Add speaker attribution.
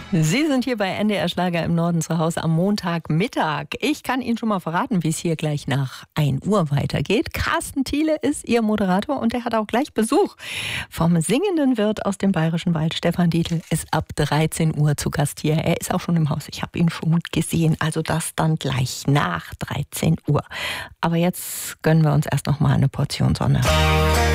Speaker 1: Sie sind hier bei NDR Schlager im Norden zu Hause am Montagmittag. Ich kann Ihnen schon mal verraten, wie es hier gleich nach 1 Uhr weitergeht. Carsten Thiele ist Ihr Moderator und er hat auch gleich Besuch vom singenden Wirt aus dem Bayerischen Wald. Stefan Dietl ist ab 13 Uhr zu Gast hier. Er ist auch schon im Haus. Ich habe ihn schon gesehen. Also das dann gleich nach 13 Uhr. Aber jetzt gönnen wir uns erst noch mal eine Portion Sonne.